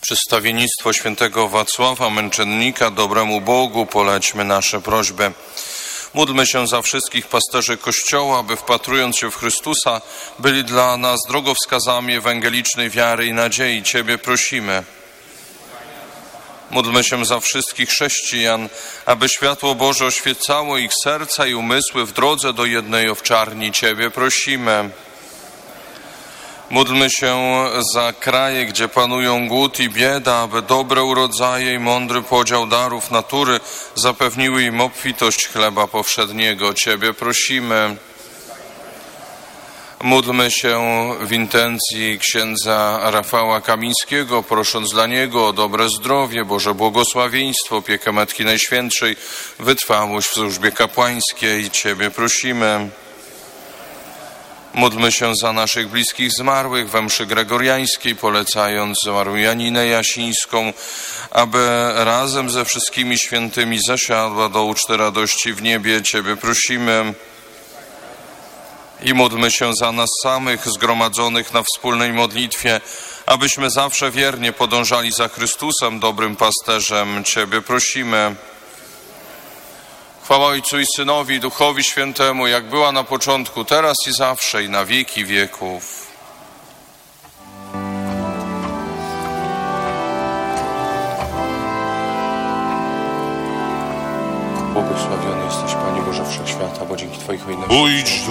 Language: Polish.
Przedstawiennictwo świętego Wacława Męczennika dobremu Bogu polećmy nasze prośby. Módlmy się za wszystkich pasterzy Kościoła, aby wpatrując się w Chrystusa byli dla nas drogowskazami ewangelicznej wiary i nadziei. Ciebie prosimy. Módlmy się za wszystkich chrześcijan, aby światło Boże oświecało ich serca i umysły w drodze do jednej owczarni. Ciebie prosimy. Módlmy się za kraje, gdzie panują głód i bieda, aby dobre urodzaje i mądry podział darów natury zapewniły im obfitość chleba powszedniego. Ciebie prosimy. Módlmy się w intencji księdza Rafała Kamińskiego, prosząc dla niego o dobre zdrowie, Boże błogosławieństwo, opiekę Matki Najświętszej, wytrwałość w służbie kapłańskiej. Ciebie prosimy. Módlmy się za naszych bliskich zmarłych we mszy gregoriańskiej, polecając zmarłą Janinę Jasińską, aby razem ze wszystkimi świętymi zasiadła do uczty radości w niebie. Ciebie prosimy. I módlmy się za nas samych zgromadzonych na wspólnej modlitwie, abyśmy zawsze wiernie podążali za Chrystusem, dobrym pasterzem. Ciebie prosimy. Chwała Ojcu i Synowi, i Duchowi Świętemu, jak była na początku, teraz i zawsze, i na wieki wieków. Błogosławiony jesteś, Panie Boże Wszechświata, bo dzięki Twoich hojności